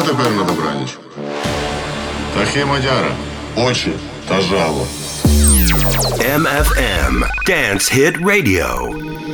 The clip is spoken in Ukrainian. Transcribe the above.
Вам тепер на добраніч. Тахе Мадяра. Очі та жало. MFM Dance Hit Radio.